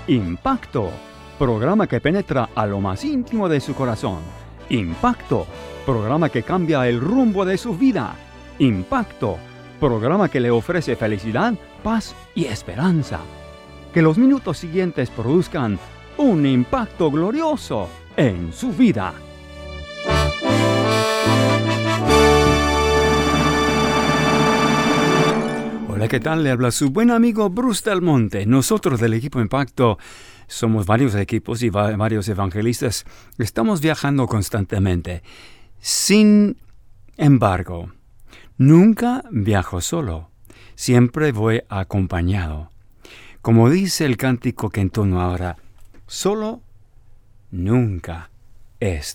Impacto, programa que penetra a lo más íntimo de su corazón. Impacto, programa que cambia el rumbo de su vida. Impacto, programa que le ofrece felicidad, paz y esperanza. Que los minutos siguientes produzcan un impacto glorioso en su vida. Hola, ¿qué tal? Le habla su buen amigo Bruce Del Monte. Nosotros del equipo Impacto somos varios equipos y varios evangelistas. Estamos viajando constantemente. Sin embargo, nunca viajo solo. Siempre voy acompañado. Como dice el cántico que entono ahora, solo nunca he estado.